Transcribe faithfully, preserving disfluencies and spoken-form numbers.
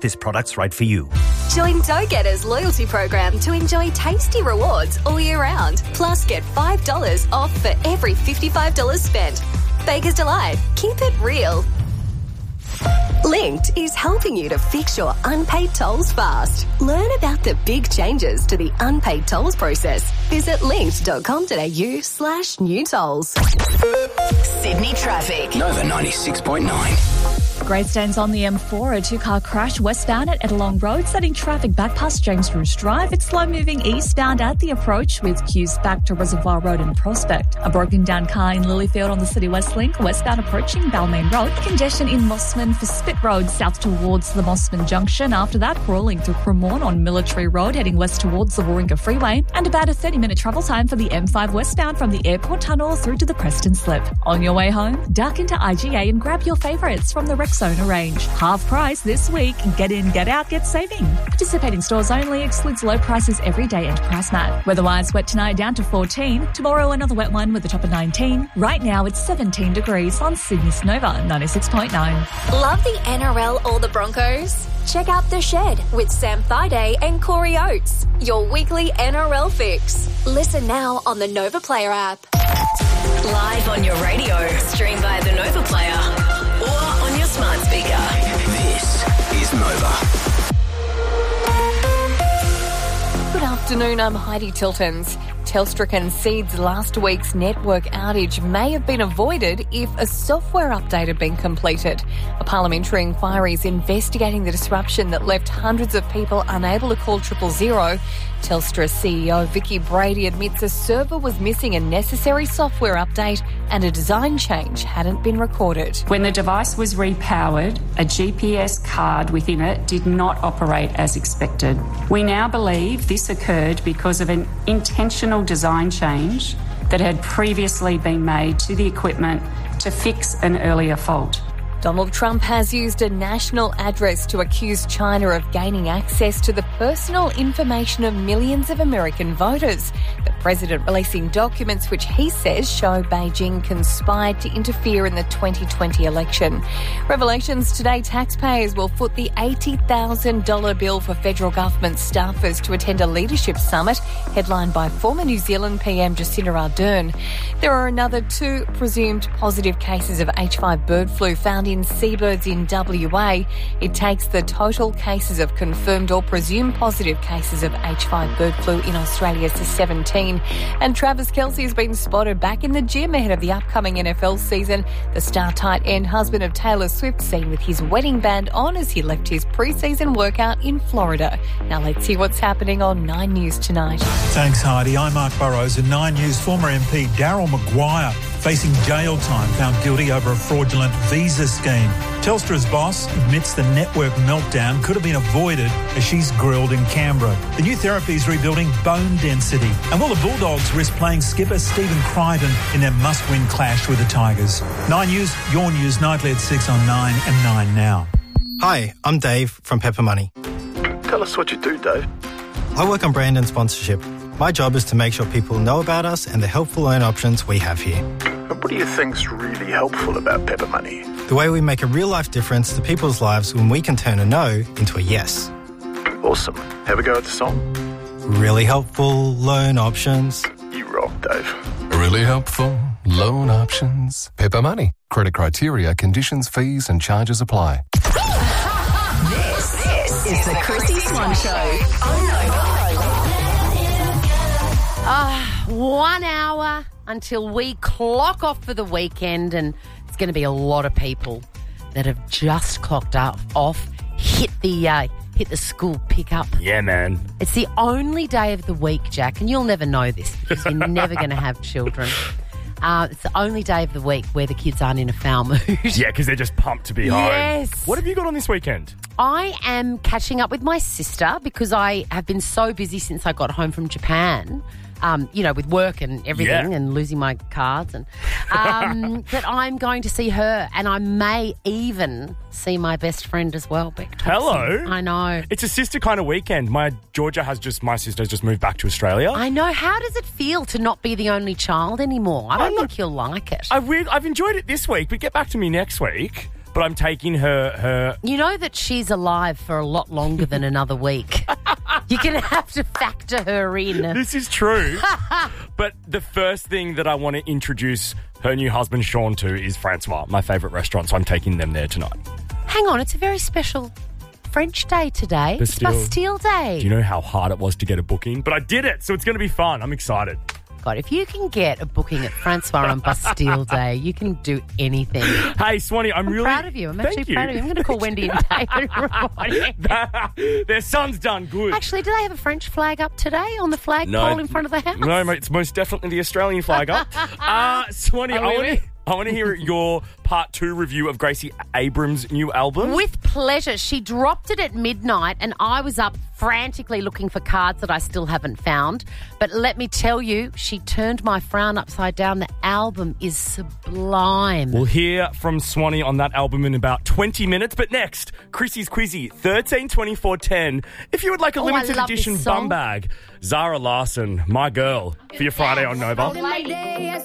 this product's right for you. Join Go-Getters loyalty program to enjoy tasty rewards all year round. Plus, get five dollars off for every fifty-five dollars spent. Baker's Delight. Keep it real. Linked is helping you to fix your unpaid tolls fast. Learn about the big changes to the unpaid tolls process. Visit linked.com.au slash new tolls. Sydney traffic. Nova ninety-six point nine. Greystanes on the M four, a two-car crash westbound at Ettalong Road, setting traffic back past James Roos Drive. It's slow-moving eastbound at the approach with queues back to Reservoir Road and Prospect. A broken-down car in Lilyfield on the City West Link, westbound approaching Balmain Road. Congestion in Mossman for Spit Road, south towards the Mossman Junction. After that, crawling through Cremorne on Military Road, heading west towards the Warringah Freeway. And about a thirty-minute travel time for the M five westbound from the Airport Tunnel through to the Preston Slip. On your way home, duck into I G A and grab your favourites from the Rexona range. Half price this week. Get in, get out, get saving. Participating stores only. Excludes low prices every day and price mat. Weather-wise, wet tonight down to fourteen. Tomorrow another wet one with a top of nineteen. Right now it's seventeen degrees on Sydney's Nova ninety-six point nine. Love the N R L or the Broncos? Check out The Shed with Sam Thaiday and Corey Oates. Your weekly N R L fix. Listen now on the Nova Player app. Live on your radio. Stream via the Nova Player or on your smart speaker. This is Nova. Good afternoon, I'm Heidi Tiltons. Telstra concedes last week's network outage may have been avoided if a software update had been completed. A parliamentary inquiry is investigating the disruption that left hundreds of people unable to call triple zero. Telstra C E O Vicky Brady admits a server was missing a necessary software update and a design change hadn't been recorded. When the device was repowered, a G P S card within it did not operate as expected. We now believe this occurred because of an intentional design change that had previously been made to the equipment to fix an earlier fault. Donald Trump has used a national address to accuse China of gaining access to the personal information of millions of American voters. The president releasing documents which he says show Beijing conspired to interfere in the twenty twenty election. Revelations today, taxpayers will foot the eighty thousand dollars bill for federal government staffers to attend a leadership summit headlined by former New Zealand P M Jacinda Ardern. There are another two presumed positive cases of H five bird flu found in seabirds in W A. It takes the total cases of confirmed or presumed positive cases of H five bird flu in Australia to seventeen. And Travis Kelce has been spotted back in the gym ahead of the upcoming N F L season. The star tight end husband of Taylor Swift seen with his wedding band on as he left his pre-season workout in Florida. Now let's see what's happening on Nine News tonight. Thanks, Heidi. I'm Mark Burrows. And Nine News former M P Daryl Maguire facing jail time, found guilty over a fraudulent visa scheme. Telstra's boss admits the network meltdown could have been avoided as she's grilled in Canberra. The new therapy is rebuilding bone density. And will the Bulldogs risk playing skipper Stephen Crichton in their must-win clash with the Tigers? Nine News, your news nightly at six on Nine and Nine now. Hi, I'm Dave from Pepper Money. Tell us what you do, Dave. I work on brand and sponsorship. My job is to make sure people know about us and the helpful loan options we have here. And what do you think's really helpful about Pepper Money? The way we make a real-life difference to people's lives when we can turn a no into a yes. Awesome. Have a go at the song. Really helpful loan options. You rock, Dave. Really helpful loan options. Pepper Money. Credit criteria, conditions, fees and charges apply. This, this is the Chrissy Swan Show on Nova. Ah, uh, one hour until we clock off for the weekend, and it's going to be a lot of people that have just clocked up, off, hit the uh, hit the school pickup. Yeah, man. It's the only day of the week, Jack, and you'll never know this because you're never going to have children. Uh, it's the only day of the week where the kids aren't in a foul mood. Yeah, because they're just pumped to be home. Yes. What have you got on this weekend? I am catching up with my sister because I have been so busy since I got home from Japan. Um, you know, with work and everything, yeah. and losing my cards, and um, that I'm going to see her, and I may even see my best friend as well, Beck Thompson. Hello. I know. It's a sister kind of weekend. My Georgia has just, my sister's just moved back to Australia. I know. How does it feel to not be the only child anymore? I don't I'm think not, you'll like it. I re- I've enjoyed it this week, but get back to me next week. but I'm taking her her. You know that she's alive for a lot longer than another week. You're going to have to factor her in. This is true. But the first thing that I want to introduce her new husband, Sean, to is Francois, my favourite restaurant, so I'm taking them there tonight. Hang on, it's a very special French day today. Bastille. It's Bastille Day. Do you know how hard it was to get a booking? But I did it, so it's going to be fun. I'm excited. God, if you can get a booking at Francois on Bastille Day, you can do anything. Hey, Swanee, I'm, I'm really... proud of you. I'm Thank actually you. proud of you. I'm going to call Wendy and David every Their son's done good. Actually, do they have a French flag up today on the flagpole in front of the house? No, mate, it's most definitely the Australian flag up. uh, Swanee, Oh, I really? want to... I want to hear your part two review of Gracie Abrams' new album. With pleasure. She dropped it at midnight and I was up frantically looking for cards that I still haven't found. But let me tell you, she turned my frown upside down. The album is sublime. We'll hear from Swanee on that album in about twenty minutes. But next, Chrissy's Quizzy, thirteen twenty-four ten. If you would like a Oh, I limited love edition this song. bum bag, Zara Larson, my girl, for your Friday on Nova.